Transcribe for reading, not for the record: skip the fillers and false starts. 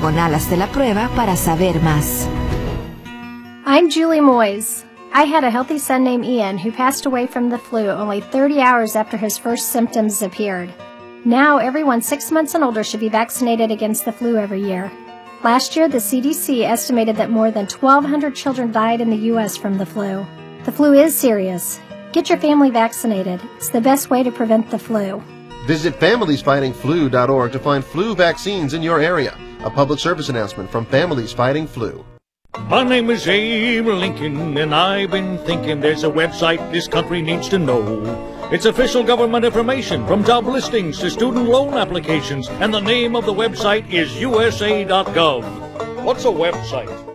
/hazte la prueba para saber más. I'm Julie Moyes. I had a healthy son named Ian who passed away from the flu only 30 hours after his first symptoms appeared. Now, everyone 6 months and older should be vaccinated against the flu every year. Last year, the CDC estimated that more than 1,200 children died in the U.S. from the flu. The flu is serious. Get your family vaccinated. It's the best way to prevent the flu. Visit FamiliesFightingFlu.org to find flu vaccines in your area. A public service announcement from Families Fighting Flu. My name is Abe Lincoln, and I've been thinking there's a website this country needs to know. It's official government information, from job listings to student loan applications, and the name of the website is USA.gov. What's a website?